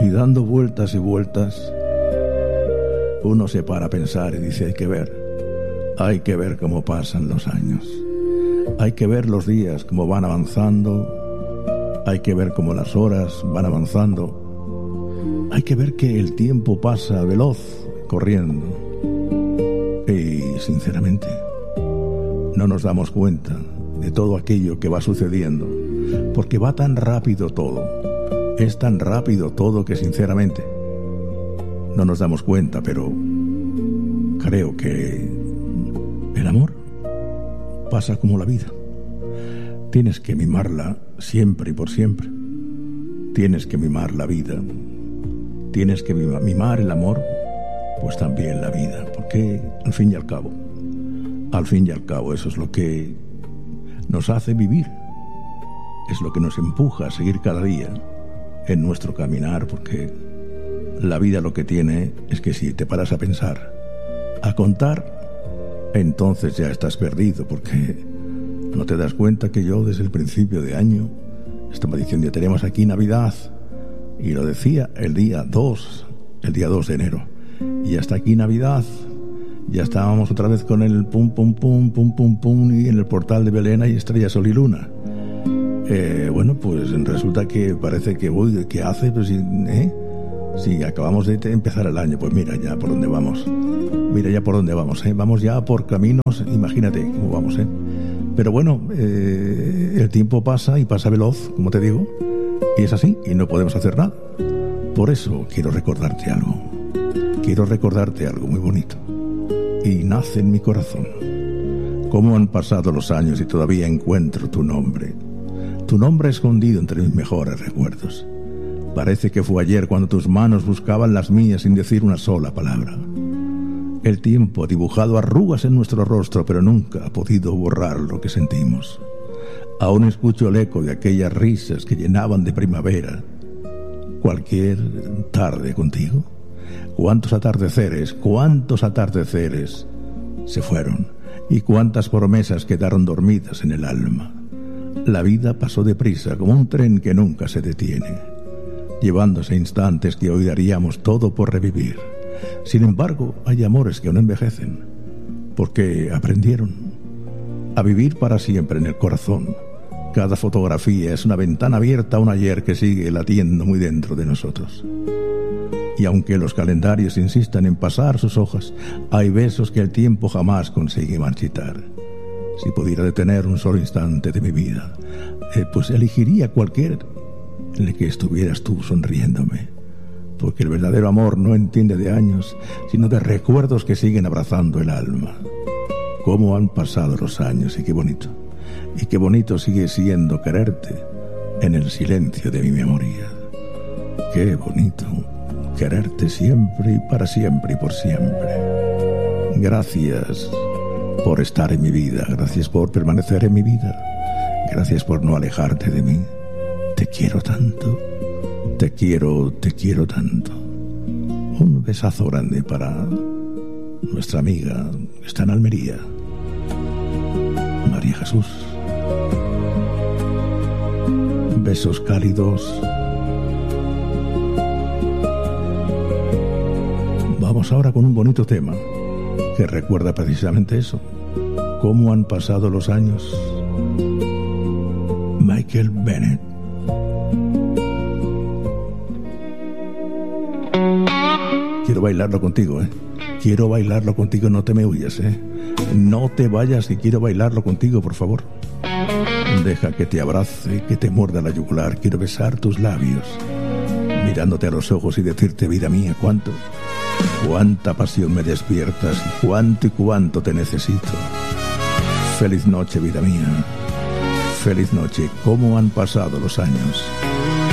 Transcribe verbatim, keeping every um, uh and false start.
Y dando vueltas y vueltas, uno se para a pensar y dice, hay que ver, hay que ver cómo pasan los años. Hay que ver los días cómo van avanzando, hay que ver cómo las horas van avanzando, hay que ver que el tiempo pasa veloz, corriendo. Y sinceramente, no nos damos cuenta de todo aquello que va sucediendo, porque va tan rápido todo, es tan rápido todo que sinceramente no nos damos cuenta, pero creo que el amor pasa como la vida. Tienes que mimarla siempre y por siempre. Tienes que mimar la vida. Tienes que mimar el amor, pues también la vida. Porque al fin y al cabo, al fin y al cabo, eso es lo que nos hace vivir. Es lo que nos empuja a seguir cada día en nuestro caminar, porque la vida lo que tiene es que si te paras a pensar, a contar, entonces ya estás perdido, porque no te das cuenta que yo desde el principio de año estaba diciendo, ya tenemos aquí Navidad, y lo decía el día dos, el día dos de enero, y hasta aquí Navidad, ya estábamos otra vez con el pum pum pum pum pum pum y en el portal de Belén hay estrella, sol y luna. Eh, bueno, pues resulta que parece que uy, ¿qué hace? Pues, ¿eh? Si acabamos de empezar el año, pues mira ya por dónde vamos. Mira ya por dónde vamos, ¿eh? Vamos ya por caminos, imagínate cómo vamos, ¿eh? Pero bueno, eh, el tiempo pasa y pasa veloz, como te digo, y es así, y no podemos hacer nada. Por eso quiero recordarte algo. Quiero recordarte algo muy bonito. Y nace en mi corazón. Cómo han pasado los años y todavía encuentro tu nombre. Tu nombre escondido entre mis mejores recuerdos. Parece que fue ayer cuando tus manos buscaban las mías sin decir una sola palabra. El tiempo ha dibujado arrugas en nuestro rostro, pero nunca ha podido borrar lo que sentimos. Aún escucho el eco de aquellas risas que llenaban de primavera cualquier tarde contigo. Cuántos atardeceres, cuántos atardeceres se fueron y cuántas promesas quedaron dormidas en el alma. La vida pasó deprisa como un tren que nunca se detiene, llevándose instantes que hoy daríamos todo por revivir. Sin embargo, hay amores que no envejecen, porque aprendieron a vivir para siempre en el corazón. Cada fotografía es una ventana abierta a un ayer que sigue latiendo muy dentro de nosotros. Y aunque los calendarios insistan en pasar sus hojas, hay besos que el tiempo jamás consigue marchitar. Si pudiera detener un solo instante de mi vida, eh, pues elegiría cualquier en el que estuvieras tú sonriéndome, porque el verdadero amor no entiende de años, sino de recuerdos que siguen abrazando el alma. Cómo han pasado los años y qué bonito, y qué bonito sigue siendo quererte en el silencio de mi memoria. Qué bonito quererte siempre y para siempre y por siempre. Gracias por estar en mi vida, gracias por permanecer en mi vida, gracias por no alejarte de mí. Te quiero tanto, te quiero, te quiero tanto. Un besazo grande para nuestra amiga que está en Almería, María Jesús. Besos cálidos. Vamos ahora con un bonito tema que recuerda precisamente eso. Cómo han pasado los años. Michael Bennett. Quiero bailarlo contigo, ¿eh? Quiero bailarlo contigo, no te me huyas, ¿eh? No te vayas, que quiero bailarlo contigo, por favor. Deja que te abrace, que te muerda la yugular. Quiero besar tus labios, mirándote a los ojos y decirte, vida mía, cuánto, cuánta pasión me despiertas y cuánto y cuánto te necesito. Feliz noche, vida mía. Feliz noche. ¿Cómo han pasado los años?